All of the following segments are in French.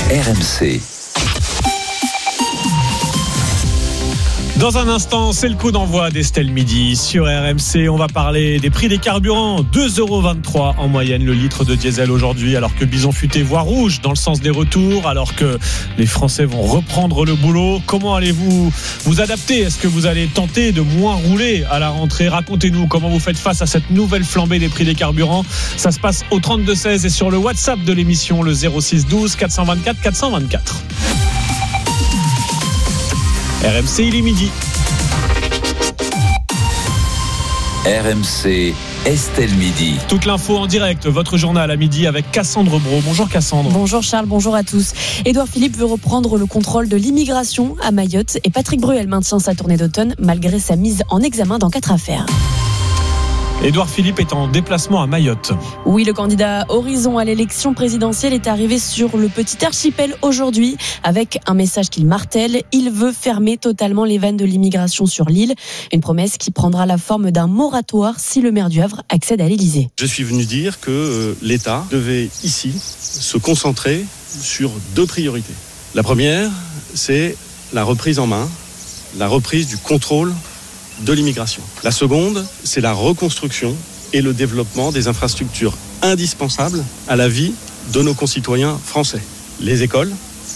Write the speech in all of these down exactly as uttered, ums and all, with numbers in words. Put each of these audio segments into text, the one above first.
R M C. Dans un instant, c'est le coup d'envoi d'Estelle Midi sur R M C. On va parler des prix des carburants. deux euros vingt-trois en moyenne le litre de diesel aujourd'hui, alors que Bison Futé voit rouge dans le sens des retours, alors que les Français vont reprendre le boulot. Comment allez-vous vous adapter ? Est-ce que vous allez tenter de moins rouler à la rentrée ? Racontez-nous comment vous faites face à cette nouvelle flambée des prix des carburants. Ça se passe au trente-deux seize et sur le WhatsApp de l'émission, le zéro six douze quatre cent vingt-quatre quatre cent vingt-quatre. R M C, il est midi. R M C, Estelle Midi. Toute l'info en direct, votre journal à midi avec Cassandre Brault. Bonjour Cassandre. Bonjour Charles, bonjour à tous. Édouard Philippe veut reprendre le contrôle de l'immigration à Mayotte et Patrick Bruel maintient sa tournée d'automne malgré sa mise en examen dans quatre affaires. Édouard Philippe est en déplacement à Mayotte. Oui, le candidat Horizon à l'élection présidentielle est arrivé sur le petit archipel aujourd'hui avec un message qu'il martèle. Il veut fermer totalement les vannes de l'immigration sur l'île. Une promesse qui prendra la forme d'un moratoire si le maire du Havre accède à l'Élysée. Je suis venu dire que euh, l'État devait ici se concentrer sur deux priorités. La première, c'est la reprise en main, la reprise du contrôle de l'immigration. La seconde, c'est la reconstruction et le développement des infrastructures indispensables à la vie de nos concitoyens français. Les écoles,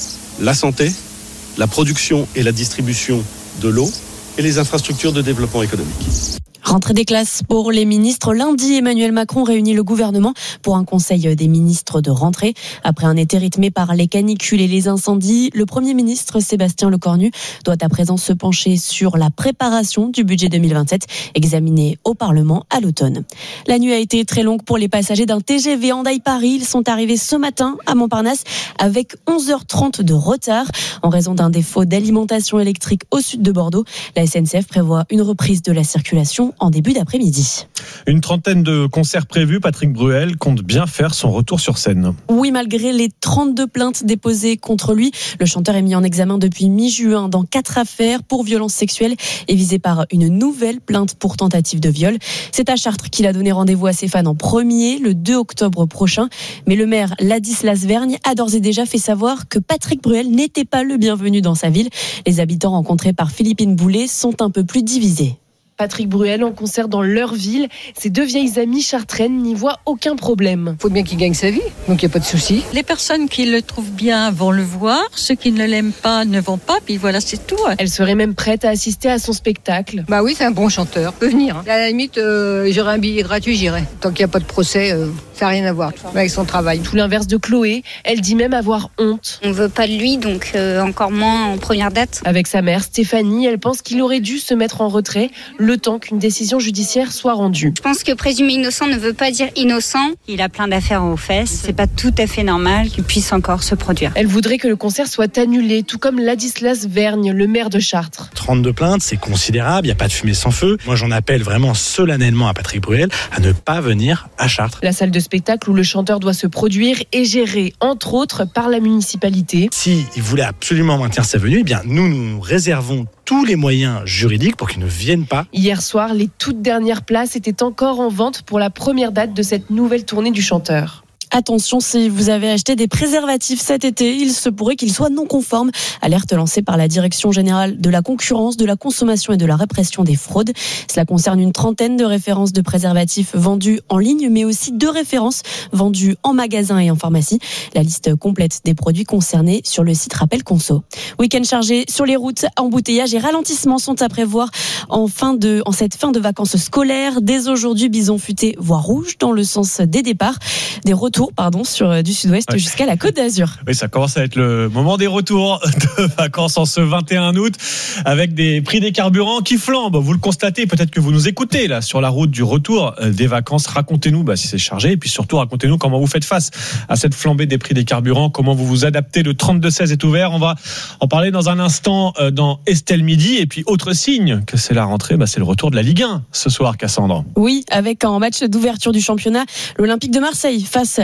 la santé, la production et la distribution de l'eau et les infrastructures de développement économique. Rentrée des classes pour les ministres. Lundi, Emmanuel Macron réunit le gouvernement pour un conseil des ministres de rentrée. Après un été rythmé par les canicules et les incendies, le Premier ministre Sébastien Lecornu doit à présent se pencher sur la préparation du budget deux mille vingt-sept, examiné au Parlement à l'automne. La nuit a été très longue pour les passagers d'un T G V Hendaye-Paris. Ils sont arrivés ce matin à Montparnasse avec onze heures trente de retard en raison d'un défaut d'alimentation électrique au sud de Bordeaux. La S N C F prévoit une reprise de la circulation en début d'après-midi. Une trentaine de concerts prévus. Patrick Bruel compte bien faire son retour sur scène. Oui, malgré les trente-deux plaintes déposées contre lui, le chanteur est mis en examen depuis mi-juin dans quatre affaires pour violences sexuelles et visé par une nouvelle plainte pour tentative de viol. C'est à Chartres qu'il a donné rendez-vous à ses fans en premier, le deux octobre prochain. Mais le maire Ladislas Vergne a d'ores et déjà fait savoir que Patrick Bruel n'était pas le bienvenu dans sa ville. Les habitants rencontrés par Philippine Boulet sont un peu plus divisés. Patrick Bruel en concert dans leur ville. Ses deux vieilles amies chartraines n'y voient aucun problème. Il faut bien qu'il gagne sa vie, donc il n'y a pas de souci. Les personnes qui le trouvent bien vont le voir, ceux qui ne l'aiment pas ne vont pas, puis voilà, c'est tout. Elle serait même prête à assister à son spectacle. Bah oui, c'est un bon chanteur, peut venir. À la limite, euh, j'aurais un billet gratuit, j'irai. Tant qu'il n'y a pas de procès, euh, ça n'a rien à voir avec son travail. Tout l'inverse de Chloé, elle dit même avoir honte. On ne veut pas de lui, donc euh, encore moins en première date. Avec sa mère, Stéphanie, elle pense qu'il aurait dû se mettre en retrait le temps qu'une décision judiciaire soit rendue. Je pense que présumer innocent ne veut pas dire innocent. Il a plein d'affaires aux fesses. C'est pas tout à fait normal qu'il puisse encore se produire. Elle voudrait que le concert soit annulé, tout comme Ladislas Vergne, le maire de Chartres. trente-deux plaintes, c'est considérable, il n'y a pas de fumée sans feu. Moi, j'en appelle vraiment solennellement à Patrick Bruel à ne pas venir à Chartres. La salle de spectacle où le chanteur doit se produire est gérée, entre autres, par la municipalité. S'il voulait absolument maintenir sa venue, eh bien, nous, nous nous réservons tous les moyens juridiques pour qu'il ne vienne pas. Hier soir, les toutes dernières places étaient encore en vente pour la première date de cette nouvelle tournée du chanteur. Attention, si vous avez acheté des préservatifs cet été, il se pourrait qu'ils soient non conformes. Alerte lancée par la Direction générale de la concurrence, de la consommation et de la répression des fraudes. Cela concerne une trentaine de références de préservatifs vendus en ligne, mais aussi deux références vendues en magasin et en pharmacie. La liste complète des produits concernés sur le site Rappel Conso. Week-end chargé sur les routes, embouteillages et ralentissements sont à prévoir en, fin de, en cette fin de vacances scolaires. Dès aujourd'hui, Bison Futé voit rouge dans le sens des départs. Des retours Pardon, sur du sud-ouest ouais. jusqu'à la Côte d'Azur. Oui, ça commence à être le moment des retours de vacances en ce vingt et un août avec des prix des carburants qui flambent. Vous le constatez, peut-être que vous nous écoutez là sur la route du retour des vacances. Racontez-nous bah, si c'est chargé et puis surtout racontez-nous comment vous faites face à cette flambée des prix des carburants, comment vous vous adaptez. Le trente-deux seize est ouvert. On va en parler dans un instant dans Estelle Midi. Et puis autre signe que c'est la rentrée, bah, c'est le retour de la Ligue un ce soir, Cassandre. Oui, avec en match d'ouverture du championnat l'Olympique de Marseille face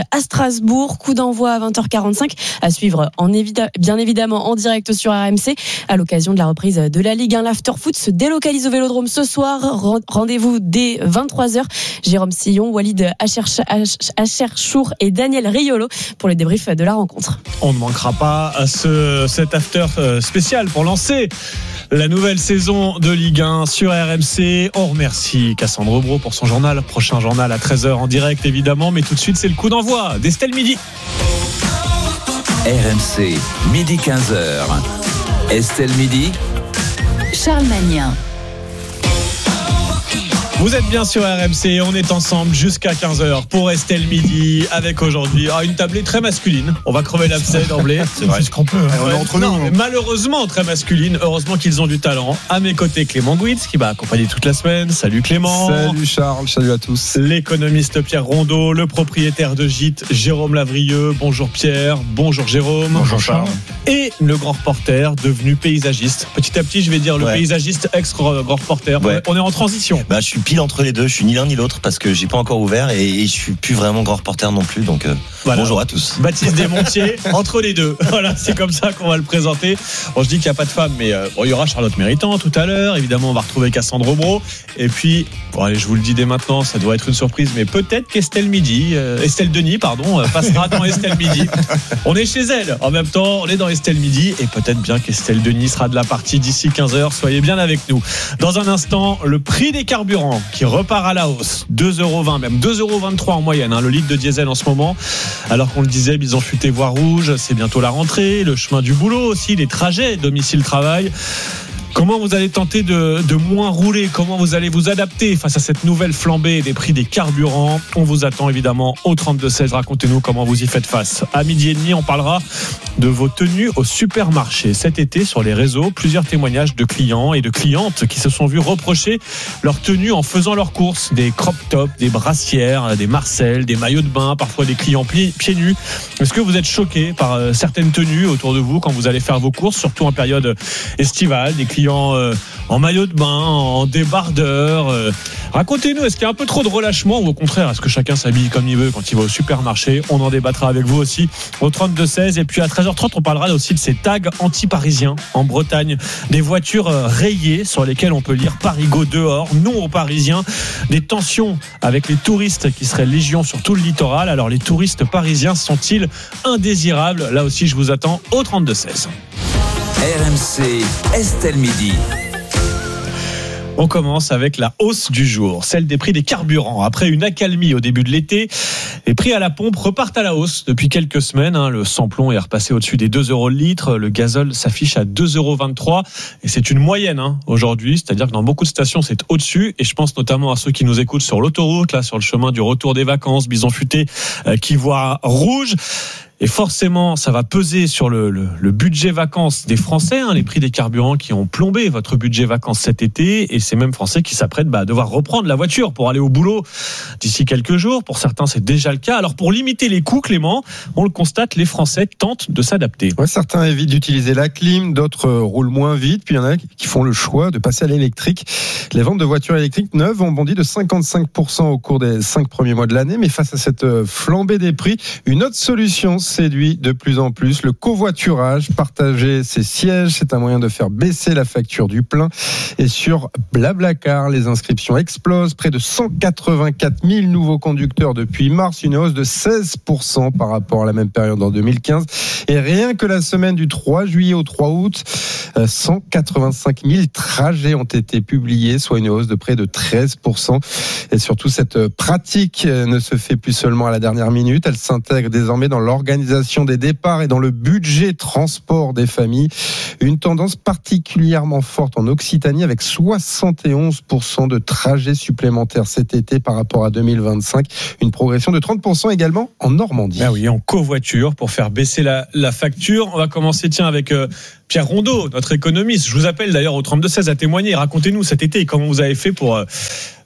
à Strasbourg. Coup d'envoi à vingt heures quarante-cinq, à suivre en évida- bien évidemment en direct sur R M C à l'occasion de la reprise de la Ligue un. L'Afterfoot se délocalise au Vélodrome ce soir. Rendez-vous dès vingt-trois heures. Jérôme Sillon, Walid Acherchour et Daniel Riolo pour le débrief de la rencontre. On ne manquera pas à ce, cet after spécial pour lancer la nouvelle saison de Ligue un sur R M C. On remercie Cassandre Bro pour son journal. Prochain journal à treize heures en direct évidemment, mais tout de suite c'est le coup d'envoi d'Estelle Midi. R M C, midi quinze heures. Estelle Midi. Charles Magnin. Vous êtes bien sur R M C, on est ensemble jusqu'à quinze heures pour Estelle Midi avec aujourd'hui ah, une tablée très masculine. On va crever l'abcès d'emblée. C'est vrai. C'est ce qu'on peut. Hein. Ouais, on est entre non, nous. Mais malheureusement très masculine. Heureusement qu'ils ont du talent. À mes côtés, Clément Gouitz qui m'a accompagné toute la semaine. Salut Clément. Salut Charles, salut à tous. L'économiste Pierre Rondeau, le propriétaire de Gîte Jérôme Lavrieux. Bonjour Pierre, bonjour Jérôme. Bonjour Charles. Et le grand reporter devenu paysagiste. Petit à petit, je vais dire le ouais. paysagiste ex-grand reporter. Ouais. On est en transition. Bah, je suis pile entre les deux. Je suis ni l'un ni l'autre parce que j'ai pas encore ouvert et, et je suis plus vraiment grand reporter non plus. Donc euh, voilà. Bonjour à tous. Baptiste Desmontiers entre les deux. Voilà, c'est comme ça qu'on va le présenter. Bon, je dis qu'il n'y a pas de femme, mais euh, bon, il y aura Charlotte Méritant tout à l'heure. Évidemment, on va retrouver Cassandre Bro. Et puis, bon, allez, je vous le dis dès maintenant, ça doit être une surprise, mais peut-être qu'Estelle Midi, euh, Estelle Denis, pardon, euh, passera dans Estelle Midi. On est chez elle. En même temps, on est dans Estelle Midi et peut-être bien qu'Estelle Denis sera de la partie d'ici quinze heures. Soyez bien avec nous. Dans un instant, le prix des carburants qui repart à la hausse. deux euros vingt, même deux euros vingt-trois en moyenne, hein, le litre de diesel en ce moment. Alors qu'on le disait, bison futé voie rouge, c'est bientôt la rentrée, le chemin du boulot aussi, les trajets domicile-travail. Comment vous allez tenter de, de moins rouler? Comment vous allez vous adapter face à cette nouvelle flambée des prix des carburants? On vous attend évidemment au trente-deux seize. Racontez-nous comment vous y faites face. À midi et demi, on parlera de vos tenues au supermarché. Cet été, sur les réseaux, plusieurs témoignages de clients et de clientes qui se sont vus reprocher leur tenue en faisant leurs courses. Des crop tops, des brassières, des marcelles, des maillots de bain, parfois des clients pieds, pieds nus. Est-ce que vous êtes choqués par certaines tenues autour de vous quand vous allez faire vos courses, surtout en période estivale, des clients En, en maillot de bain, en débardeur. Euh. Racontez-nous, est-ce qu'il y a un peu trop de relâchement ou au contraire, est-ce que chacun s'habille comme il veut quand il va au supermarché? On en débattra avec vous aussi au trente-deux seize. Et puis à treize heures trente, on parlera aussi de ces tags anti-parisiens en Bretagne. Des voitures rayées sur lesquelles on peut lire Parigo dehors, non aux Parisiens. Des tensions avec les touristes qui seraient légion sur tout le littoral. Alors les touristes parisiens sont-ils indésirables? Là aussi, je vous attends au trente-deux seize. R M C, Estelle Midi. On commence avec la hausse du jour, celle des prix des carburants. Après une accalmie au début de l'été, les prix à la pompe repartent à la hausse depuis quelques semaines. Hein. Le samplon est repassé au-dessus des deux euros le litre. Le gazole s'affiche à deux euros vingt-trois. Et c'est une moyenne hein, aujourd'hui, c'est-à-dire que dans beaucoup de stations, c'est au-dessus. Et je pense notamment à ceux qui nous écoutent sur l'autoroute, là, sur le chemin du retour des vacances, bison futé, euh, qui voit rouge. Et forcément, ça va peser sur le, le, le budget vacances des Français, hein, les prix des carburants qui ont plombé votre budget vacances cet été. Et ces mêmes Français qui s'apprêtent bah, à devoir reprendre la voiture pour aller au boulot d'ici quelques jours. Pour certains, c'est déjà le cas. Alors, pour limiter les coûts, Clément, on le constate, les Français tentent de s'adapter. Ouais, certains évitent d'utiliser la clim, d'autres roulent moins vite. Puis il y en a qui font le choix de passer à l'électrique. Les ventes de voitures électriques neuves ont bondi de cinquante-cinq pour cent au cours des cinq premiers mois de l'année. Mais face à cette flambée des prix, une autre solution séduit de plus en plus. Le covoiturage, partager ses sièges, c'est un moyen de faire baisser la facture du plein. Et sur Blablacar, les inscriptions explosent. Près de cent quatre-vingt-quatre mille nouveaux conducteurs depuis mars, une hausse de seize pour cent par rapport à la même période en deux mille quinze. Et rien que la semaine du trois juillet au trois août, cent quatre-vingt-cinq mille trajets ont été publiés, soit une hausse de près de treize pour cent. Et surtout, cette pratique ne se fait plus seulement à la dernière minute, elle s'intègre désormais dans l'organisation des départs et dans le budget transport des familles. Une tendance particulièrement forte en Occitanie avec soixante et onze pour cent de trajets supplémentaires cet été par rapport à deux mille vingt-cinq. Une progression de trente pour cent également en Normandie. Ah oui, en covoiture pour faire baisser la, la facture. On va commencer tiens avec euh, Pierre Rondeau, notre économiste. Je vous appelle d'ailleurs au trente-deux seize à témoigner. Racontez-nous cet été comment vous avez fait pour... Euh,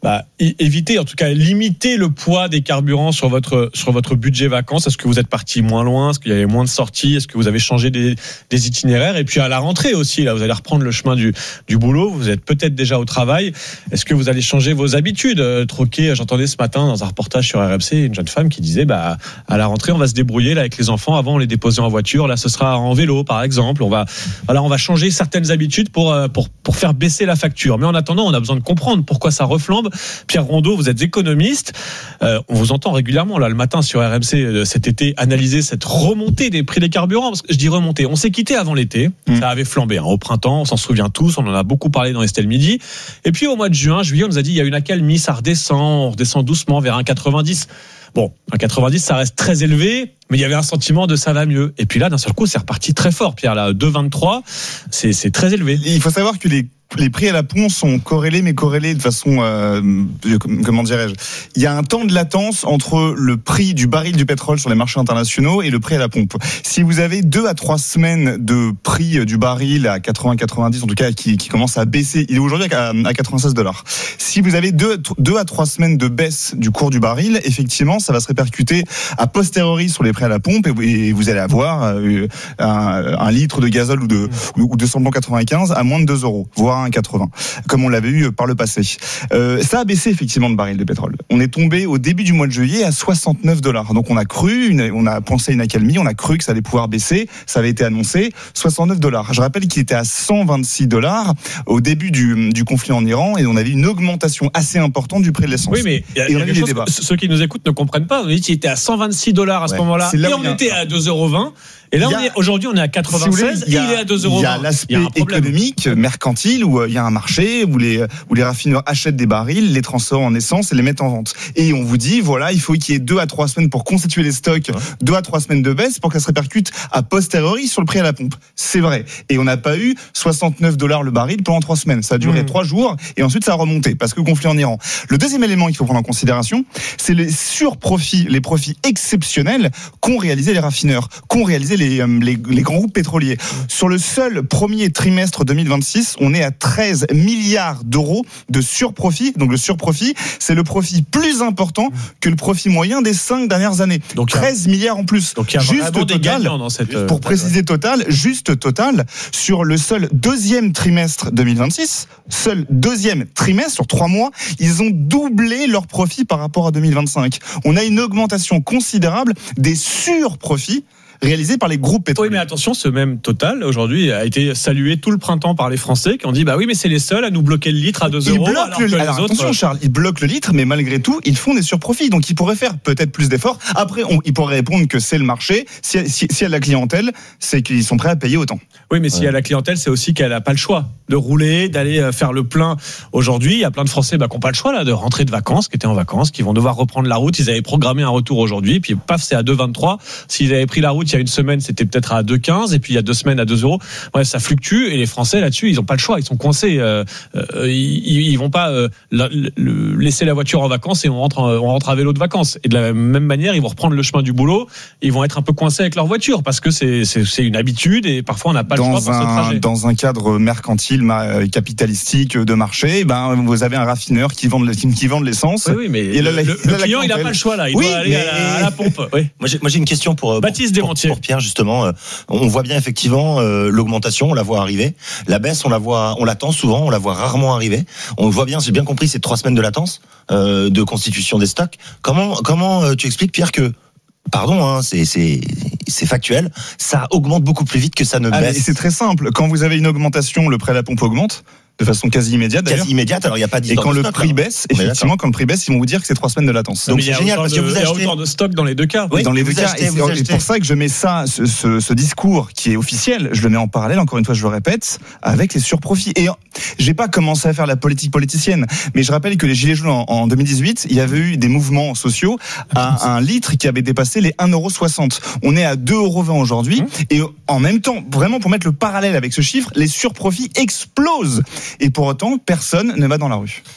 bah, éviter, en tout cas limiter le poids des carburants sur votre sur votre budget vacances? Est-ce que vous êtes parti moins loin? Est-ce qu'il y avait moins de sorties? Est-ce que vous avez changé des, des itinéraires? Et puis à la rentrée aussi, là, vous allez reprendre le chemin du du boulot. Vous êtes peut-être déjà au travail. Est-ce que vous allez changer vos habitudes? euh, Troquer. J'entendais ce matin dans un reportage sur R M C une jeune femme qui disait, bah à la rentrée, on va se débrouiller là avec les enfants. Avant, on les déposait en voiture. Là, ce sera en vélo, par exemple. On va voilà, on va changer certaines habitudes pour pour pour faire baisser la facture. Mais en attendant, on a besoin de comprendre pourquoi ça reflambe. Pierre Rondeau, vous êtes économiste. Euh, on vous entend régulièrement là le matin sur R M C euh, cet été analyser cette remontée des prix des carburants. Parce que je dis remontée. On s'est quitté avant l'été. Mmh. Ça avait flambé hein, au printemps. On s'en souvient tous. On en a beaucoup parlé dans Estelle Midi. Et puis au mois de juin, juillet, on nous a dit il y a une accalmie, ça redescend, on redescend doucement vers un quatre-vingt-dix. Bon, un quatre-vingt-dix, ça reste très élevé, mais il y avait un sentiment de ça va mieux. Et puis là, d'un seul coup, c'est reparti très fort, Pierre. Là, deux virgule vingt-trois, c'est, c'est très élevé. Il faut savoir que les les prix à la pompe sont corrélés, mais corrélés de façon, euh, comment dirais-je, il y a un temps de latence entre le prix du baril du pétrole sur les marchés internationaux et le prix à la pompe. Si vous avez deux à trois semaines de prix du baril à quatre-vingts quatre-vingt-dix, en tout cas, qui, qui commence à baisser, il est aujourd'hui à, à quatre-vingt-seize dollars. Si vous avez deux, deux à trois semaines de baisse du cours du baril, effectivement, ça va se répercuter a posteriori sur les prix à la pompe et vous, et vous allez avoir euh, un, un litre de gazole ou de, ou de samplon quatre-vingt-quinze à moins de deux euros, voire un quatre-vingts, comme on l'avait eu par le passé. Euh, ça a baissé effectivement le baril de pétrole. On est tombé au début du mois de juillet à soixante-neuf dollars. Donc on a cru, une, on a pensé à une accalmie, on a cru que ça allait pouvoir baisser. Ça avait été annoncé, soixante-neuf dollars. Je rappelle qu'il était à cent vingt-six dollars au début du, du conflit en Iran et on avait une augmentation assez importante du prix de l'essence. Oui, mais il y a, et on y a quelque chose que ceux qui nous écoutent ne comprennent pas. On dit qu'il était à cent vingt-six dollars à ce ouais, moment-là et on était à deux euros vingt. Et là, on est, aujourd'hui, on est à quatre-vingt-seize si et il est à deux euros vingt. Il y a l'aspect économique, mercantile, où il y a un marché, où les, où les raffineurs achètent des barils, les transforment en essence et les mettent en vente. Et on vous dit, voilà, il faut qu'il y ait deux à trois semaines pour constituer les stocks, ouais. deux à trois semaines de baisse pour que ça se répercute a posteriori sur le prix à la pompe. C'est vrai. Et on n'a pas eu soixante-neuf dollars le baril pendant trois semaines. Ça a duré mmh. trois jours et ensuite ça a remonté parce que conflit en Iran. Le deuxième élément qu'il faut prendre en considération, c'est les surprofits, les profits exceptionnels qu'ont réalisé les raffineurs, qu'ont réalisé les Les, les, les grands groupes pétroliers. Sur le seul premier trimestre deux mille vingt-six, on est à treize milliards d'euros de surprofit. Donc le surprofit, c'est le profit plus important que le profit moyen des cinq dernières années. Donc treize milliards en plus. Donc il y a juste vraiment total, des gagnants dans cette... Pour préciser total, juste total, sur le seul deuxième trimestre deux mille vingt-six, seul deuxième trimestre, sur trois mois, ils ont doublé leur profit par rapport à deux mille vingt-cinq. On a une augmentation considérable des surprofits réalisé par les groupes pétroliers. Oui, mais attention, ce même Total, aujourd'hui, a été salué tout le printemps par les Français qui ont dit, bah oui, mais c'est les seuls à nous bloquer le litre à deux euros. Ils bloquent le, alors, attention, autres... Charles, ils bloquent le litre, mais malgré tout, ils font des surprofits. Donc, ils pourraient faire peut-être plus d'efforts. Après, on, ils pourraient répondre que c'est le marché. Si, si, si y a la clientèle, c'est qu'ils sont prêts à payer autant. Oui, mais s'il y a la clientèle, c'est aussi qu'elle n'a pas le choix de rouler, d'aller faire le plein. Aujourd'hui, il y a plein de Français bah, qui n'ont pas le choix là, de rentrer de vacances, qui étaient en vacances, qui vont devoir reprendre la route. Ils avaient programmé un retour aujourd'hui, puis paf, c'est à deux vingt-trois. S'ils avaient pris la route il y a une semaine, c'était peut-être à deux quinze, et puis il y a deux semaines à deux euros. Ouais, ça fluctue, et les Français là-dessus, ils n'ont pas le choix, ils sont coincés. Euh, euh, ils, ils vont pas euh, la, le, laisser la voiture en vacances et on rentre, on rentre à vélo de vacances. Et de la même manière, ils vont reprendre le chemin du boulot. Ils vont être un peu coincés avec leur voiture parce que c'est, c'est, c'est une habitude et parfois on n'a pas dans le choix un, pour ce trajet. Dans un cadre mercantile, capitalistique de marché, ben vous avez un raffineur qui vend, qui vend de l'essence. Oui, oui, mais et le, le, le, le client, il n'a pas le choix là. Il oui, doit aller à la, à la pompe. Oui. Moi, j'ai, moi, j'ai une question pour Baptiste pour, pour, pour Pierre justement. On voit bien effectivement euh, l'augmentation, on la voit arriver. La baisse, on la voit, on l'attend souvent, on la voit rarement arriver. On voit bien, j'ai bien compris, c'est trois semaines de latence euh, de constitution des stocks. Comment, comment euh, tu expliques, Pierre, que pardon, hein, c'est, c'est, c'est factuel, ça augmente beaucoup plus vite que ça ne baisse. Ah, c'est très simple. Quand vous avez une augmentation, le prix à la pompe augmente. De façon quasi immédiate d'ailleurs. Quasi immédiate, alors il n'y a pas d'histoire. Et quand de le stock, prix là. baisse, effectivement, quand le prix baisse, ils vont vous dire que c'est trois semaines de latence. Donc c'est génial parce que vous achetez. Il y a autant de stock dans les deux cas. Oui, dans les deux cas. Et c'est pour ça que je mets ça, ce, ce, ce discours qui est officiel, je le mets en parallèle, encore une fois, je le répète, avec les surprofits. Et j'ai pas commencé à faire la politique politicienne, mais je rappelle que les Gilets jaunes en, en deux mille dix-huit, il y avait eu des mouvements sociaux à un litre qui avait dépassé les un euro soixante. On est à deux euros vingt aujourd'hui. Mmh. Et en même temps, vraiment pour mettre le parallèle avec ce chiffre, les surprofits explosent. Et pour autant, personne ne va dans la rue.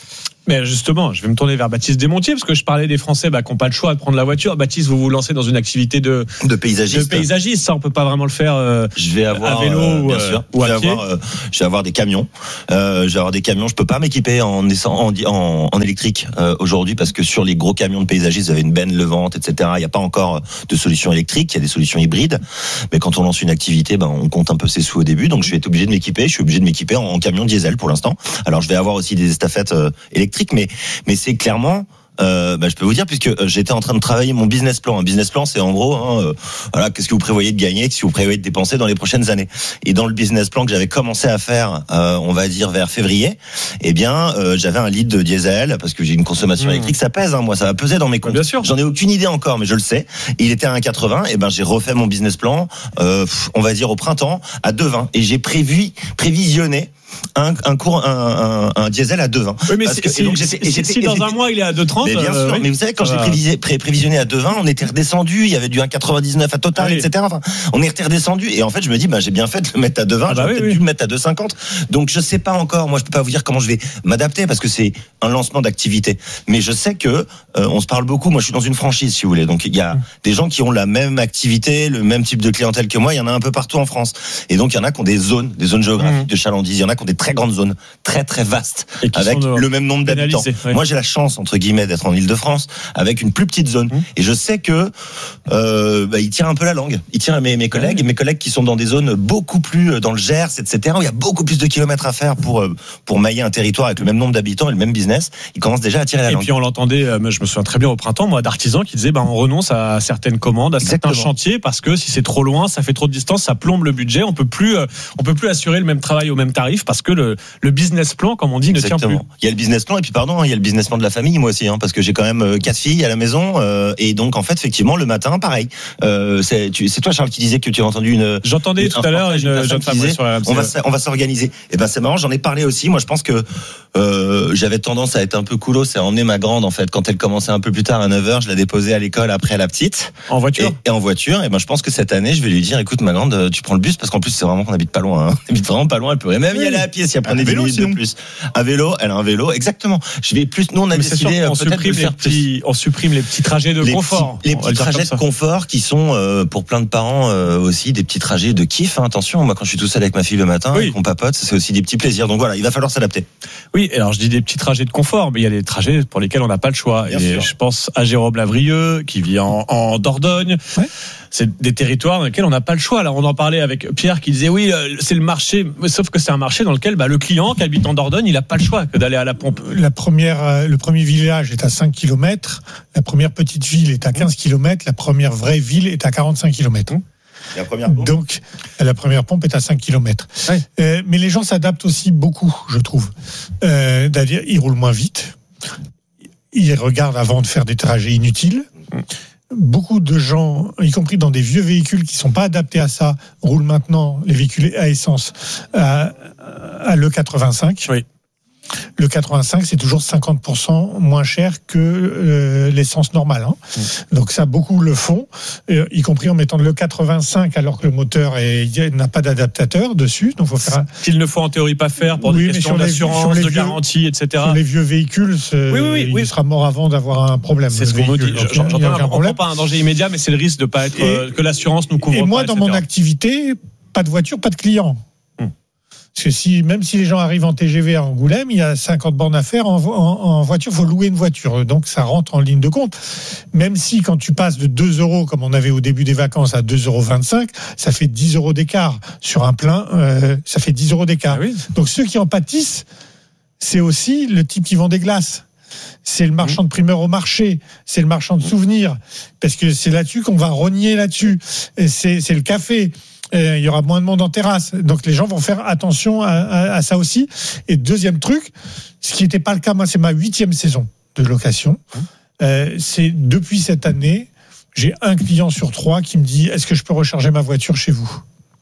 Mais justement, je vais me tourner vers Baptiste Desmontiers parce que je parlais des Français bah, qui n'ont pas le choix de prendre la voiture. Baptiste, vous vous lancez dans une activité de, de paysagiste. De paysagiste, ça on peut pas vraiment le faire. Euh, je vais avoir à vélo euh, ou, bien euh, sûr. ou à je vais pied. avoir, euh, je vais avoir des camions. Euh, je vais avoir des camions. Je peux pas m'équiper en en, en, en électrique euh, aujourd'hui parce que sur les gros camions de paysagistes, vous avez une benne levante, et cetera. Il n'y a pas encore de solution électrique. Il y a des solutions hybrides. Mais quand on lance une activité, ben on compte un peu ses sous au début. Donc je vais être obligé de m'équiper. Je suis obligé de m'équiper en, en camion diesel pour l'instant. Alors je vais avoir aussi des estafettes euh, électriques, mais mais c'est clairement Euh, bah, je peux vous dire puisque euh, j'étais en train de travailler mon business plan. Un business plan, c'est en gros, hein, euh, voilà, qu'est-ce que vous prévoyez de gagner, qu'est-ce que vous prévoyez de dépenser dans les prochaines années. Et dans le business plan que j'avais commencé à faire, euh, on va dire vers février, eh bien, euh, j'avais un litre de diesel parce que j'ai une consommation mmh. électrique, ça pèse. Hein, moi, ça va peser dans mes comptes. Bien sûr. J'en ai aucune idée encore, mais je le sais. Il était à un virgule quatre-vingts. Et ben, j'ai refait mon business plan, euh, on va dire au printemps à deux virgule vingt. Et j'ai prévu, prévisionné. Un, un cours, un, un, un diesel à deux virgule vingt. Oui, mais parce si, que, si, donc j'étais, si, j'étais, si dans j'étais, un mois il est à deux virgule trente. mais bien euh, sûr, oui. mais vous savez, quand Ça j'ai prévisé, pré, prévisionné à deux virgule vingt, on était redescendu, il y avait du un virgule quatre-vingt-dix-neuf à Total, ah, oui. et cetera. Enfin, on est redescendu. Et en fait, je me dis, bah, j'ai bien fait de le mettre à deux virgule vingt, ah, bah, j'aurais oui, peut-être oui. dû le mettre à deux virgule cinquante. Donc, je sais pas encore. Moi, je peux pas vous dire comment je vais m'adapter parce que c'est un lancement d'activité. Mais je sais que, euh, on se parle beaucoup. Moi, je suis dans une franchise, si vous voulez. Donc, il y a mmh. des gens qui ont la même activité, le même type de clientèle que moi. Il y en a un peu partout en France. Et donc, il y en a qui ont des zones, des zones géographiques mmh. de chalandise. Il y en a qui ont des très grandes zones, très, très vastes. Avec le même nombre d'habitants. Oui. Moi, j'ai la chance, entre guillemets, d'être en Île-de-France, avec une plus petite zone. Mmh. Et je sais que, euh, bah, il tire un peu la langue. Il tire à mes, mes collègues, mmh. mes collègues qui sont dans des zones beaucoup plus dans le Gers, et cetera, où il y a beaucoup plus de kilomètres à faire pour, pour mailler un territoire avec le même nombre d'habitants et le même business. Ils commencent déjà à tirer la et langue. Et puis, on l'entendait, je me souviens très bien au printemps, moi, d'artisans qui disaient, bah, on renonce à certaines commandes, à Exactement. certains chantiers, parce que si c'est trop loin, ça fait trop de distance, ça plombe le budget. On peut plus, on peut plus assurer le même travail au même tarif parce que le, le business plan, comme on dit, Exactement. ne tient plus. Il y a le business plan et puis pardon, il y a le business plan de la famille moi aussi, hein, parce que j'ai quand même quatre filles à la maison euh, et donc en fait effectivement le matin pareil. Euh, c'est, tu, c'est toi Charles qui disais que tu as entendu une. J'entendais une, tout à l'heure une jeune femme disait, sur la on va on va s'organiser. Et ben c'est marrant, j'en ai parlé aussi. Moi je pense que euh, j'avais tendance à être un peu coolos, c'est à emmener ma grande en fait quand elle commençait un peu plus tard à neuf heures, je la déposais à l'école après la petite. En voiture. Et, et en voiture. Et ben je pense que cette année je vais lui dire écoute ma grande, tu prends le bus parce qu'en plus c'est vraiment qu'on habite pas loin. Hein. On habite vraiment pas loin. Elle pourrait même oui. y aller à pied si elle prenait dix minutes de plus. À vélo, elle a un vélo. Exactement. Je vais plus. Nous, on a Mais décidé sûr, on peut-être supprime de faire les petits, on supprime les petits trajets de les confort. Petits, les petits trajets de confort qui sont euh, pour plein de parents euh, aussi des petits trajets de kiff. Hein, attention, moi quand je suis tout seul avec ma fille le matin, oui. et qu'on papote, c'est aussi des petits plaisirs. Donc voilà, il va falloir s'adapter. Oui, alors je dis des petits trajets de confort, mais il y a des trajets pour lesquels on n'a pas le choix. Bien et sûr. Je pense à Jérôme Lavrieux qui vit en, en Dordogne. Ouais. C'est des territoires dans lesquels on n'a pas le choix. Là, on en parlait avec Pierre qui disait oui, c'est le marché, sauf que c'est un marché dans lequel bah, le client qui habite en Dordogne, il n'a pas le choix que d'aller à la pompe. La première, le premier village est à cinq kilomètres, la première petite ville est à quinze kilomètres, la première vraie ville est à quarante-cinq kilomètres. La première pompe. Donc, la première pompe est à cinq kilomètres. Ouais. Euh, mais les gens s'adaptent aussi beaucoup, je trouve. Euh, c'est-à-dire, ils roulent moins vite, ils regardent avant de faire des trajets inutiles. Beaucoup de gens, y compris dans des vieux véhicules qui ne sont pas adaptés à ça, roulent maintenant les véhicules à essence à, à l'E quatre-vingt-cinq. Oui. Le quatre-vingt-cinq, c'est toujours cinquante pour cent moins cher que euh, l'essence normale. Hein. Mmh. Donc ça, beaucoup le font, euh, y compris en mettant le quatre-vingt-cinq alors que le moteur est, n'a pas d'adaptateur dessus. Donc faut faire un... Qu'il ne faut en théorie pas faire pour oui, des questions d'assurance, de vieux, garantie, et cetera. Sur les vieux véhicules, oui, oui, oui, il oui. sera mort avant d'avoir un problème. C'est ce qu'on nous dit. J'entends, on ne prend pas un danger immédiat, mais c'est le risque de pas être, et, que l'assurance nous couvre et pas. Et moi, et dans cetera. Mon activité, pas de voiture, pas de client. Parce que si, même si les gens arrivent en T G V à Angoulême, il y a cinquante bornes à faire en, en, en voiture, il faut louer une voiture. Donc ça rentre en ligne de compte. Même si quand tu passes de deux euros, comme on avait au début des vacances, à deux euros vingt-cinq, ça fait dix euros d'écart. Sur un plein, euh, ça fait dix euros d'écart. Ah oui. Donc ceux qui en pâtissent, c'est aussi le type qui vend des glaces. C'est le marchand de primeur au marché, c'est le marchand de souvenirs, parce que c'est là-dessus qu'on va rogner là-dessus. Et c'est, c'est le café. Il y aura moins de monde en terrasse. Donc les gens vont faire attention à, à, à ça aussi. Et deuxième truc, ce qui n'était pas le cas, moi c'est ma huitième saison de location. Euh, c'est depuis cette année, j'ai un client sur trois qui me dit est-ce que je peux recharger ma voiture chez vous ?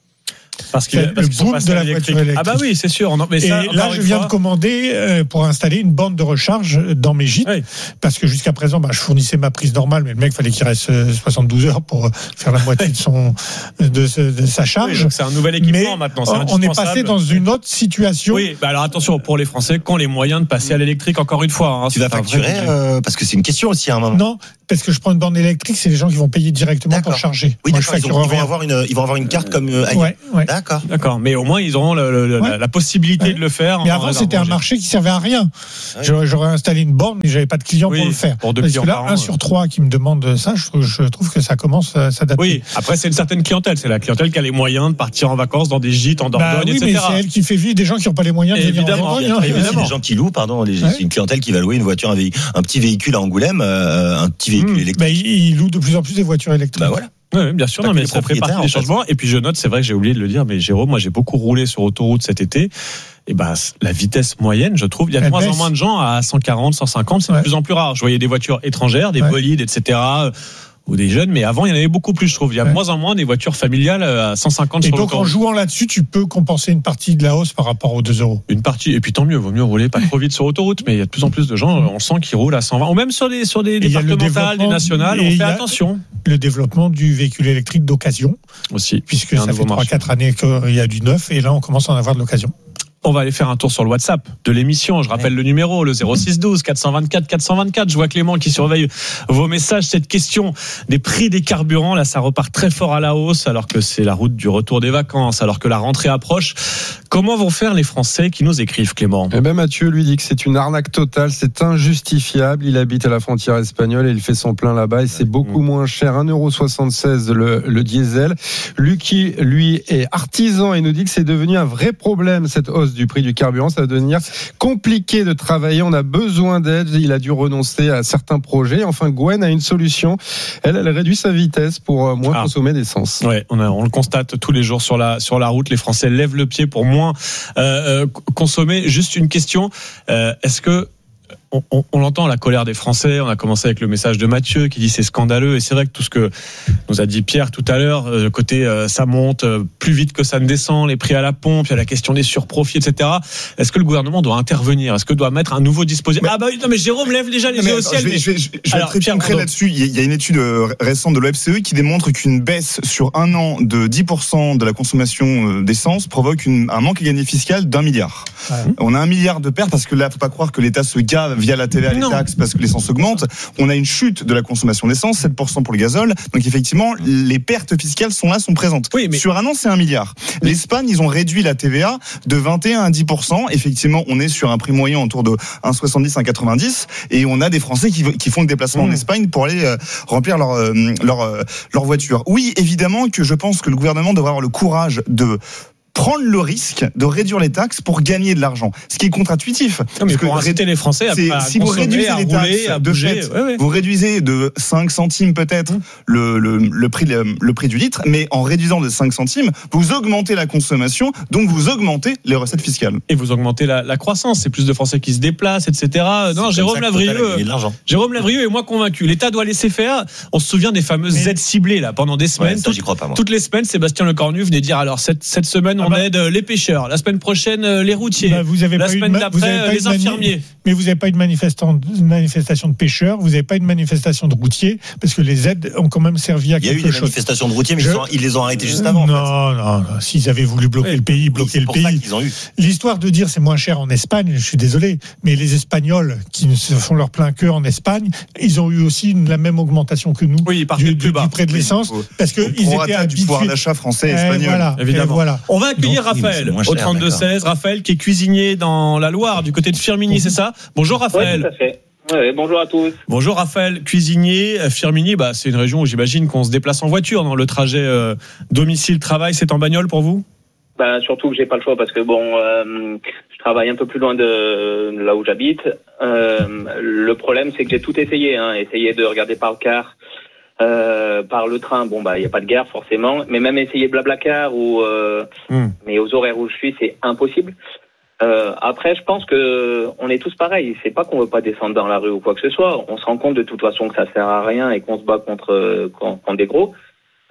Parce qu'il c'est parce le qu'ils sont boom passés de à la l'électrique. voiture électrique. Ah bah oui, c'est sûr. Mais et ça, là, je viens fois... de commander euh, pour installer une borne de recharge dans mes gîtes, oui. parce que jusqu'à présent, bah, je fournissais ma prise normale, mais le mec fallait qu'il reste soixante-douze heures pour faire la moitié de son de, de sa charge. Oui, c'est un nouvel équipement mais maintenant. C'est on est passé dans une autre situation. Oui, bah alors attention pour les Français, qu'ont les moyens de passer à l'électrique encore une fois. Hein, tu vas facturer euh, parce que c'est une question aussi à un moment. Non, parce que je prends une borne électrique, c'est les gens qui vont payer directement d'accord. pour charger. Oui, Moi, d'accord, je ils, ont, ils vont avoir une, ils vont avoir une carte comme euh, ailleurs. Ouais, ouais. D'accord. D'accord, mais au moins ils auront le, le, ouais. la, la possibilité ouais. de le faire. Mais avant, c'était un marché qui servait à rien. Ouais. J'aurais, j'aurais installé une borne, mais j'avais pas de clients oui, pour le faire. Pour deux parce clients que là, par an, un ouais. sur trois qui me demande ça, je trouve, je trouve que ça commence à s'adapter. Oui, après c'est une certaine clientèle, c'est la clientèle qui a les moyens de partir en vacances dans des gîtes en Dordogne, bah oui, et cetera. Mais c'est elle qui fait vivre des gens qui n'ont pas les moyens de venir en Dordogne. Hein. Évidemment, des gens qui louent, pardon, les, ouais. c'est une clientèle qui va louer une voiture, un, véhicule, un petit véhicule à Angoulême, euh, un petit véhicule mmh. électrique. Bah, ils, ils louent de plus en plus des voitures électriques. Bah voilà. Oui, bien sûr, non, mais ça fait partie des changements. Et puis je note, c'est vrai que j'ai oublié de le dire, mais Jérôme, moi j'ai beaucoup roulé sur autoroute cet été. Et ben, la vitesse moyenne, je trouve, il y a de moins en moins de gens à cent quarante, cent cinquante, c'est ouais. de plus en plus rare. Je voyais des voitures étrangères, des ouais. bolides, et cetera, ou des jeunes, mais avant il y en avait beaucoup plus, je trouve. Il y a de ouais. moins en moins des voitures familiales à cent cinquante. Et sur donc l'autoroute. En jouant là-dessus, tu peux compenser une partie de la hausse par rapport aux deux euros. Une partie, et puis tant mieux, vaut mieux rouler pas trop vite sur autoroute, mais il y a de plus en plus de gens, on sent qu'ils roulent à cent vingt, ou même sur des sur des départementales, des nationales, on fait attention. Le développement du véhicule électrique d'occasion aussi, puisque ça fait trois quatre années qu'il y a du neuf, et là on commence à en avoir de l'occasion. On va aller faire un tour sur le WhatsApp de l'émission. Je rappelle ouais. le numéro, le zéro six douze quatre cent vingt-quatre quatre cent vingt-quatre. Je vois Clément qui surveille vos messages. Cette question des prix des carburants, là, ça repart très fort à la hausse, alors que c'est la route du retour des vacances, alors que la rentrée approche. Comment vont faire les Français qui nous écrivent, Clément ? Eh ben, Mathieu lui dit que c'est une arnaque totale, c'est injustifiable. Il habite à la frontière espagnole et il fait son plein là-bas et c'est beaucoup mmh. moins cher. un euro soixante-seize le, le diesel. Lucky, lui, est artisan et nous dit que c'est devenu un vrai problème, cette hausse du prix du carburant. Ça va devenir compliqué de travailler. On a besoin d'aide. Il a dû renoncer à certains projets. Enfin, Gwen a une solution. Elle, elle réduit sa vitesse pour moins ah. consommer d'essence. Ouais, on, a, on le constate tous les jours sur la, sur la route. Les Français lèvent le pied pour moins euh, consommer. Juste une question. Euh, est-ce que On, on, on entend la colère des Français. On a commencé avec le message de Mathieu qui dit c'est scandaleux, et c'est vrai que tout ce que nous a dit Pierre tout à l'heure, euh, côté euh, ça monte euh, plus vite que ça ne descend, les prix à la pompe, il y a la question des surprofits, et cetera. Est-ce que le gouvernement doit intervenir ? Est-ce que doit mettre un nouveau dispositif ? Ah bah non, mais Jérôme lève déjà les yeux au ciel. Je vais, je vais, je vais Alors, être très concret là-dessus. Il y a une étude récente de l'O F C E qui démontre qu'une baisse sur un an de dix pour cent de la consommation d'essence provoque une, un manque à gagner fiscal d'un milliard. Ouais. On a un milliard de pertes parce que là, faut pas croire que l'État se gave via la T V A, les non. taxes, parce que l'essence augmente. On a une chute de la consommation d'essence, sept pour cent pour le gazole. Donc effectivement, les pertes fiscales sont là, sont présentes. Oui, mais... Sur un an, c'est un milliard. Mais... L'Espagne, ils ont réduit la T V A de vingt et un à dix pour cent. Effectivement, on est sur un prix moyen autour de un virgule soixante-dix, un virgule quatre-vingt-dix. Et on a des Français qui, qui font le déplacement mmh. en Espagne pour aller euh, remplir leur, euh, leur, euh, leur voiture. Oui, évidemment que je pense que le gouvernement devrait avoir le courage de prendre le risque de réduire les taxes pour gagner de l'argent, ce qui est contre-intuitif. Non, mais pour inciter les Français à, à si vous réduisez à les rouler, taxes à de bouger, fait, ouais, ouais. vous réduisez de cinq centimes peut-être mmh. le, le, le, prix, le, le prix du litre, mais en réduisant de cinq centimes, vous augmentez la consommation, donc vous augmentez les recettes fiscales. Et vous augmentez la, la croissance, c'est plus de Français qui se déplacent, et cetera. Non, Jérôme Lavrieux, Jérôme Lavrieux est moins convaincu. L'État doit laisser faire. On se souvient des fameuses mais... aides ciblées là pendant des semaines. Ouais, ça, j'y crois pas, moi. Toutes les semaines, Sébastien Lecornu venait dire alors cette, cette semaine on ah bah... aide les pêcheurs. La semaine prochaine, les routiers. Bah, vous avez la pas semaine ma... d'après, les infirmiers. Mani... Mais vous n'avez pas eu de manifestation de pêcheurs, vous n'avez pas eu de manifestation de routiers, parce que les aides ont quand même servi à quelque chose. Il y a eu des manifestations de routiers, mais Je... ils, ont, ils les ont arrêtées juste avant. Non, en fait. non, non. S'ils avaient voulu bloquer oui. le pays, bloquer le pays. Ont eu. L'histoire de dire c'est moins cher en Espagne, je suis désolé, mais les Espagnols qui se font leur plein cœur en Espagne, ils ont eu aussi la même augmentation que nous oui, du, du, du prix de l'essence, oui, faut, parce qu'ils étaient habitués. Du pouvoir d'achat français et espagnol. Et voilà, évidemment. Et voilà. On va accueillir Donc, Raphaël oui, au trente-deux seize. Raphaël qui est cuisinier dans la Loire, du côté de Firminy, c'est ça ? Bonjour Raphaël. Oui, tout à fait. Ouais, bonjour à tous. Bonjour Raphaël, cuisinier. Firminy, bah, c'est une région où j'imagine qu'on se déplace en voiture. Dans le trajet euh, domicile-travail, c'est en bagnole pour vous ? Bah, surtout que j'ai pas le choix parce que bon, euh, je travaille un peu plus loin de là où j'habite. Euh, le problème, c'est que j'ai tout essayé. Hein, essayé de regarder par le car. Euh, par le train, bon bah il y a pas de gare forcément, mais même essayer Blablacar ou euh, mm. mais aux horaires où je suis, c'est impossible. Euh, après, je pense que on est tous pareils. C'est pas qu'on veut pas descendre dans la rue ou quoi que ce soit. On se rend compte de toute façon que ça sert à rien et qu'on se bat contre contre, contre des gros.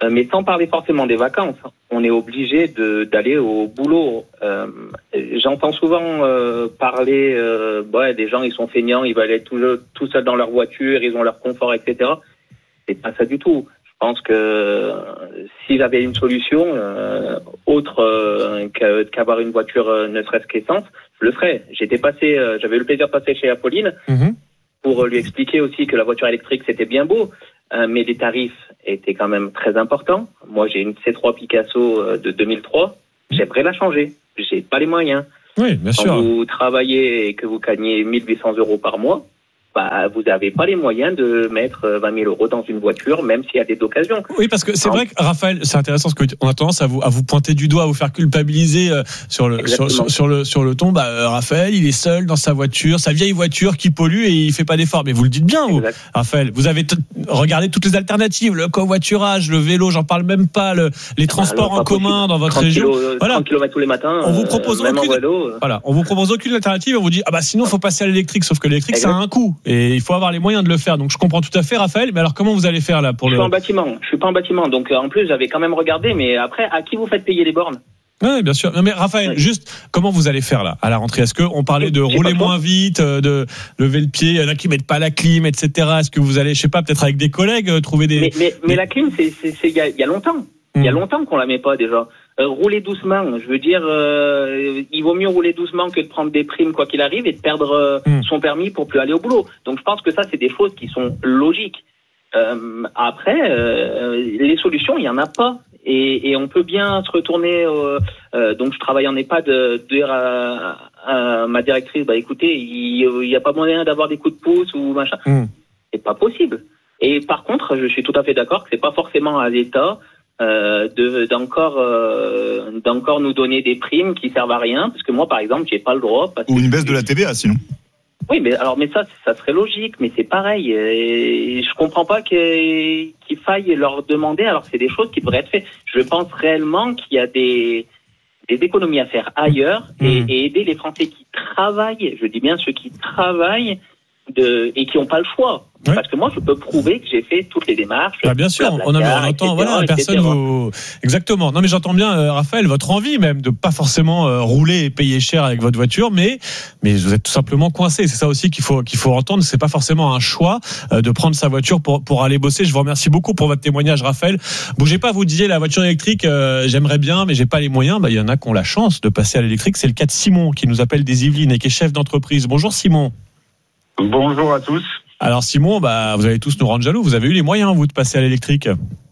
Euh, mais sans parler forcément des vacances, on est obligé de, d'aller au boulot. Euh, j'entends souvent euh, parler euh, ouais, des gens, ils sont feignants, ils veulent être tout, tout seuls dans leur voiture, ils ont leur confort, et cetera. C'est pas ça du tout. Je pense que euh, si j'avais une solution euh, autre euh, qu'avoir une voiture euh, ne serait-ce qu'essence, je le ferais. J'étais passé, euh, j'avais eu le plaisir de passer chez Apolline mmh. pour lui expliquer aussi que la voiture électrique c'était bien beau, euh, mais les tarifs étaient quand même très importants. Moi, j'ai une C trois Picasso euh, de deux mille trois. J'aimerais la changer. J'ai pas les moyens. Oui, bien sûr. Quand vous travaillez et que vous gagnez mille huit cents euros par mois, bah, vous n'avez pas les moyens de mettre vingt mille euros dans une voiture, même s'il y a des occasions. Oui, parce que c'est non. vrai que, Raphaël, c'est intéressant parce qu'on a tendance à vous, à vous pointer du doigt, à vous faire culpabiliser euh, sur, le, sur, sur, sur, le, sur le ton. Bah, euh, Raphaël, il est seul dans sa voiture, sa vieille voiture qui pollue et il fait pas d'efforts. Mais vous le dites bien, vous, exact. Raphaël. Vous avez t- regardé toutes les alternatives, le covoiturage, le vélo, j'en parle même pas, le, les transports ah, en commun dans votre région. Kilos, voilà. trente kilomètres tous les matins. On vous propose euh, aucune, vélo, voilà. On vous propose aucune alternative. On vous dit, ah bah sinon, faut passer à l'électrique. Sauf que l'électrique, exact. Ça a un coût. Et il faut avoir les moyens de le faire. Donc je comprends tout à fait, Raphaël. Mais alors comment vous allez faire là pour je le... suis en bâtiment. Je suis pas en bâtiment. Donc en plus j'avais quand même regardé. Mais après, à qui vous faites payer les bornes? Oui, bien sûr. Non, mais Raphaël, oui. juste comment vous allez faire là à la rentrée? Est-ce que on parlait de J'ai rouler moins vite, de lever le pied? Il y en a qui mettent pas la clim, et cetera. Est-ce que vous allez, je sais pas, peut-être avec des collègues trouver des... Mais, mais, mais la clim, c'est c'est c'est il y a, y a longtemps. Il mmh. y a longtemps qu'on la met pas déjà. Euh, rouler doucement, je veux dire, euh, il vaut mieux rouler doucement que de prendre des primes quoi qu'il arrive et de perdre euh, mmh. son permis pour plus aller au boulot. Donc je pense que ça, c'est des choses qui sont logiques. Euh, après, euh, les solutions, il y en a pas. Et, et on peut bien se retourner. Euh, euh, donc je travaille en EHPAD, de dire à, à ma directrice, bah écoutez, il n'y a pas moyen d'avoir des coups de pouce ou machin. Mmh. C'est pas possible. Et par contre, je suis tout à fait d'accord que c'est pas forcément à l'État Euh, de, d'encore, euh, d'encore nous donner des primes qui servent à rien, parce que moi, par exemple, j'ai pas le droit. Parce Ou une que baisse de la T V A, sinon. Oui, mais alors, mais ça, ça serait logique, mais c'est pareil. Et je comprends pas qu'il, qu'il faille leur demander, alors que c'est des choses qui pourraient être faites. Je pense réellement qu'il y a des, des économies à faire ailleurs mmh. et, et aider les Français qui travaillent. Je dis bien ceux qui travaillent de, et qui n'ont pas le choix. Oui. Parce que moi, je peux prouver que j'ai fait toutes les démarches. Bah bien sûr, on, on entend, et cetera, voilà, personne vous... Exactement. Non, mais j'entends bien, euh, Raphaël, votre envie même de pas forcément euh, rouler et payer cher avec votre voiture, mais mais vous êtes tout simplement coincé. C'est ça aussi qu'il faut qu'il faut entendre. C'est pas forcément un choix euh, de prendre sa voiture pour pour aller bosser. Je vous remercie beaucoup pour votre témoignage, Raphaël. Bougez pas, vous disiez la voiture électrique, euh, j'aimerais bien, mais j'ai pas les moyens. Bah il y en a qui ont la chance de passer à l'électrique. C'est le cas de Simon qui nous appelle des Yvelines et qui est chef d'entreprise. Bonjour Simon. Bonjour à tous. Alors Simon, bah, vous allez tous nous rendre jaloux. Vous avez eu les moyens, vous, de passer à l'électrique?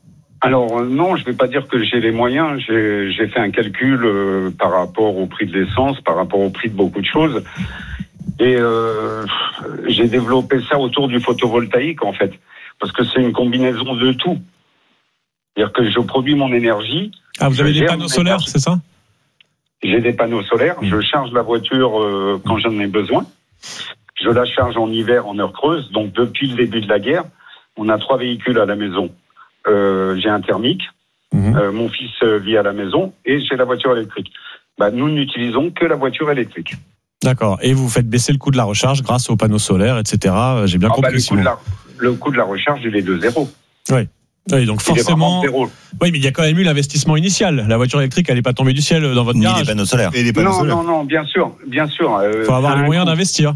Alors non, je ne vais pas dire que j'ai les moyens. J'ai, j'ai fait un calcul euh, par rapport au prix de l'essence, par rapport au prix de beaucoup de choses. Et euh, j'ai développé ça autour du photovoltaïque, en fait. Parce que c'est une combinaison de tout. C'est-à-dire que je produis mon énergie. Ah, vous avez des panneaux solaires, énergie. C'est ça? J'ai des panneaux solaires. Mmh. Je charge la voiture euh, quand j'en ai besoin. Je la charge en hiver, en heure creuse. Donc, depuis le début de la guerre, on a trois véhicules à la maison. Euh, j'ai un thermique, mmh. euh, mon fils vit à la maison et j'ai la voiture électrique. Bah, nous n'utilisons que la voiture électrique. D'accord. Et vous faites baisser le coût de la recharge grâce aux panneaux solaires, et cetera. J'ai bien ah compris. Bah, le, coût de la, le coût de la recharge, il est de zéro. Oui. Oui, donc forcément. Oui, mais il y a quand même eu l'investissement initial. La voiture électrique, elle n'est pas tombée du ciel dans votre garage. Ni les panneaux solaires. Et les panneaux non, solaires. non, non, bien sûr, bien sûr. Il faut avoir les moyens coût. d'investir.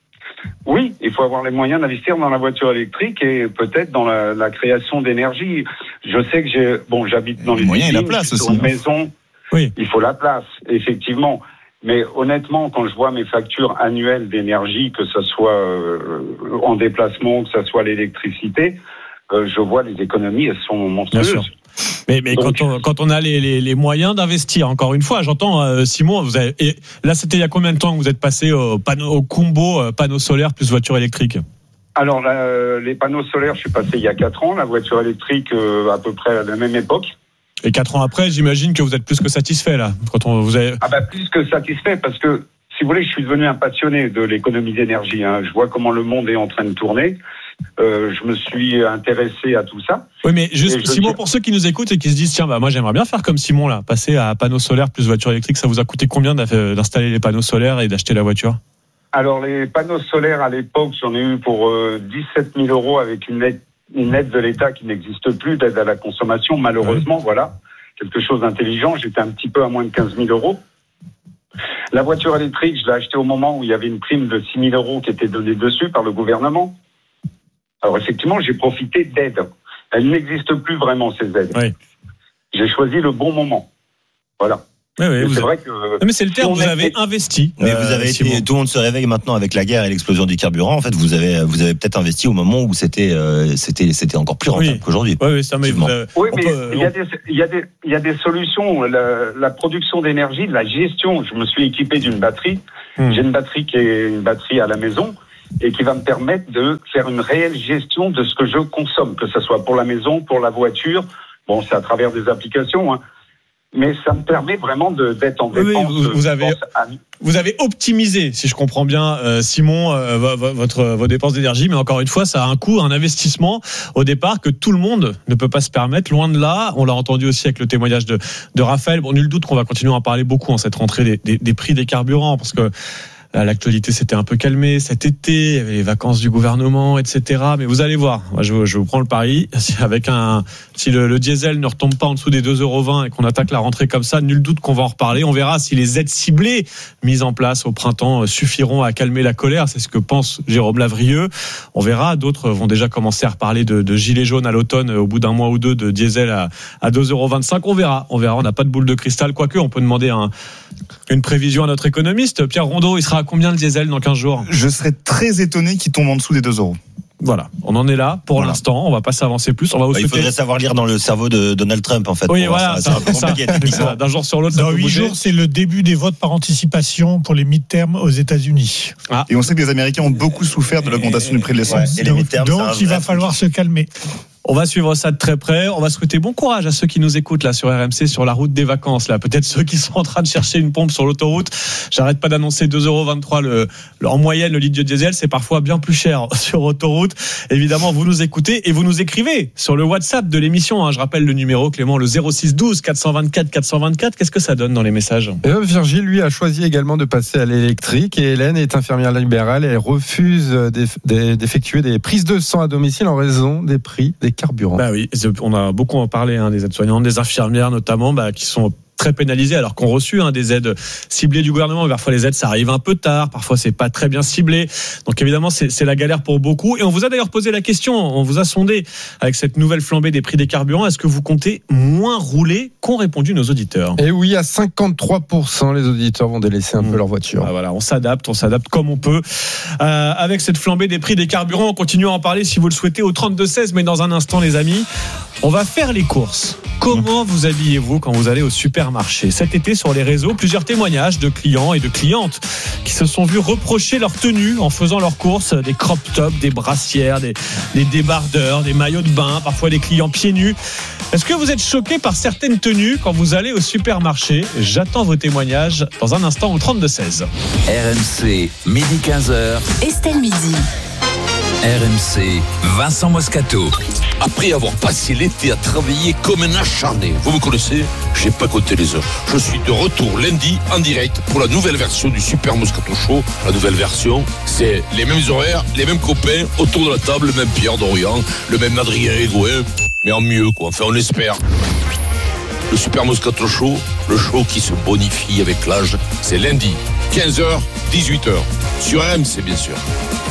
Oui, il faut avoir les moyens d'investir dans la voiture électrique et peut-être dans la, la création d'énergie. Je sais que j'ai, bon, j'habite dans les, les moyens usines, et la place aussi. Une maison. Oui. Il faut la place, effectivement. Mais honnêtement, quand je vois mes factures annuelles d'énergie, que ce soit euh, en déplacement, que ce soit l'électricité, euh, je vois les économies, elles sont monstrueuses. Mais, mais Donc, quand, on, quand on a les, les, les moyens d'investir, encore une fois, j'entends euh, Simon, vous avez, et là c'était il y a combien de temps que vous êtes passé au, panneau, au combo euh, panneau solaire plus voiture électrique? Alors là, les panneaux solaires, je suis passé il y a quatre ans, la voiture électrique euh, à peu près à la même époque. Et quatre ans après, j'imagine que vous êtes plus que satisfait là. Quand on, vous avez... Ah bah plus que satisfait parce que si vous voulez, je suis devenu un passionné de l'économie d'énergie. Hein. Je vois comment le monde est en train de tourner. Euh, je me suis intéressé à tout ça. Oui, mais juste Simon, pour ceux qui nous écoutent et qui se disent tiens, bah moi j'aimerais bien faire comme Simon là, passer à panneaux solaires plus voiture électrique, ça vous a coûté combien d'installer les panneaux solaires et d'acheter la voiture? Alors les panneaux solaires à l'époque, j'en ai eu pour euh, dix-sept mille euros avec une aide une aide de l'État qui n'existe plus, d'aide à la consommation, malheureusement, oui. Voilà, quelque chose d'intelligent. J'étais un petit peu à moins de quinze mille euros. La voiture électrique, je l'ai achetée au moment où il y avait une prime de six mille euros qui était donnée dessus par le gouvernement. Alors effectivement, j'ai profité d'aides. Elles n'existent plus vraiment, ces aides. Oui. J'ai choisi le bon moment. Voilà. Oui, oui, c'est avez... vrai que. Non, mais c'est le terme, vous avez été... investi. Mais euh, vous avez été, tout le monde se réveille maintenant avec la guerre et l'explosion du carburant. En fait, vous avez, vous avez peut-être investi au moment où c'était, euh, c'était, c'était encore plus rentable oui. qu'aujourd'hui. Oui, oui, ça mais vous avez... Oui, mais peut... il y a des, il y a des, il y a des solutions. La, la production d'énergie, la gestion. Je me suis équipé d'une batterie. Hmm. J'ai une batterie qui est une batterie à la maison et qui va me permettre de faire une réelle gestion de ce que je consomme, que ce soit pour la maison, pour la voiture. Bon, c'est à travers des applications, hein. Mais ça me permet vraiment de, d'être en dépense. Oui, vous, vous, avez, vous avez optimisé, si je comprends bien, euh, Simon, euh, votre, vos dépenses d'énergie. Mais encore une fois, ça a un coût, un investissement au départ que tout le monde ne peut pas se permettre. Loin de là, on l'a entendu aussi avec le témoignage de, de Raphaël. Bon, nul doute qu'on va continuer à en parler beaucoup en cette rentrée des, des, des prix des carburants, parce que l'actualité s'était un peu calmée cet été, il y avait les vacances du gouvernement, et cetera. Mais vous allez voir, moi je, je vous prends le pari, si, avec un, si le, le diesel ne retombe pas en dessous des deux euros vingt et qu'on attaque la rentrée comme ça, nul doute qu'on va en reparler. On verra si les aides ciblées mises en place au printemps suffiront à calmer la colère. C'est ce que pense Jérôme Lavrieux. On verra, d'autres vont déjà commencer à reparler de, de gilets jaunes à l'automne au bout d'un mois ou deux, de diesel à, à deux euros vingt-cinq. On verra, on verra. On n'a pas de boule de cristal, quoique on peut demander un, une prévision à notre économiste. Pierre Rondeau, il sera à combien le diesel dans quinze jours? Je serais très étonné qu'il tombe en dessous des deux euros. Voilà, on en est là pour voilà. l'instant, on va pas s'avancer plus. On va bah, souhaiter... Il faudrait savoir lire dans le cerveau de Donald Trump en fait. Oui, voilà, ça, ça, ça, ça, d'un jour sur l'autre. Dans huit jours, c'est le début des votes par anticipation pour les mid-terms aux États-Unis. Ah. Et on sait que les Américains ont beaucoup souffert de l'augmentation du prix de l'essence. Ouais, donc, donc il va falloir se calmer. On va suivre ça de très près. On va souhaiter bon courage à ceux qui nous écoutent là sur R M C, sur la route des vacances. Là, peut-être ceux qui sont en train de chercher une pompe sur l'autoroute. J'arrête pas d'annoncer deux euros vingt-trois le, le, en moyenne le litre de diesel. C'est parfois bien plus cher sur autoroute. Évidemment, vous nous écoutez et vous nous écrivez sur le WhatsApp de l'émission. Hein. Je rappelle le numéro, Clément, le zéro six douze quatre cent vingt-quatre quatre cent vingt-quatre. Qu'est-ce que ça donne dans les messages? Et bien, Virgile, lui, a choisi également de passer à l'électrique. Et Hélène est infirmière libérale. Elle refuse d'effectuer des prises de sang à domicile en raison des prix des carburants. Bah oui. On a beaucoup en parlé, hein, des aides-soignantes, des infirmières notamment, bah, qui sont très pénalisés alors qu'on a reçu hein, des aides ciblées du gouvernement. Parfois les aides ça arrive un peu tard, parfois c'est pas très bien ciblé. Donc évidemment c'est, c'est la galère pour beaucoup. Et on vous a d'ailleurs posé la question, on vous a sondé avec cette nouvelle flambée des prix des carburants. Est-ce que vous comptez moins rouler qu'ont répondu nos auditeurs? Et oui, à cinquante-trois pour cent les auditeurs vont délaisser un mmh. peu leur voiture. Ah, voilà, on s'adapte, on s'adapte comme on peut. Euh, avec cette flambée des prix des carburants, on continue à en parler si vous le souhaitez au trente-deux seize. Mais dans un instant les amis, on va faire les courses. Comment vous habillez-vous quand vous allez au supermarché? Cet été, sur les réseaux, plusieurs témoignages de clients et de clientes qui se sont vus reprocher leur tenue en faisant leurs courses. Des crop tops, des brassières, des, des débardeurs, des maillots de bain, parfois des clients pieds nus. Est-ce que vous êtes choqué par certaines tenues quand vous allez au supermarché? J'attends vos témoignages dans un instant au trente-deux seize. R M C, midi quinze heures. Estelle Midi. R M C, Vincent Moscato. Après avoir passé l'été à travailler comme un acharné, vous me connaissez, j'ai pas compté les heures. Je suis de retour lundi en direct pour la nouvelle version du Super Moscato Show. La nouvelle version, c'est les mêmes horaires, les mêmes copains autour de la table, le même Pierre Dorian, le même Adrien Rigouin, mais en mieux quoi, enfin on l'espère. Le Super Moscato Show, le show qui se bonifie avec l'âge, c'est lundi, quinze heures, dix-huit heures, sur R M C bien sûr.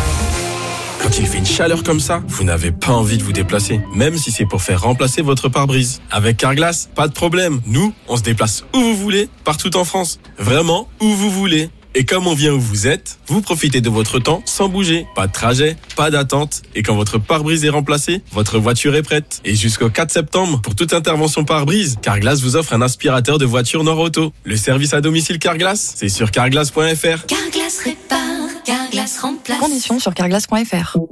Quand il fait une chaleur comme ça, vous n'avez pas envie de vous déplacer, même si c'est pour faire remplacer votre pare-brise. Avec Carglass, pas de problème. Nous, on se déplace où vous voulez, partout en France. Vraiment, où vous voulez. Et comme on vient où vous êtes, vous profitez de votre temps sans bouger. Pas de trajet, pas d'attente. Et quand votre pare-brise est remplacé, votre voiture est prête. Et jusqu'au quatre septembre, pour toute intervention pare-brise, Carglass vous offre un aspirateur de voiture Nord-Auto. Le service à domicile Carglass, c'est sur carglass point f r. Carglass répare, Carglass remplace. Conditions sur carglass point f r.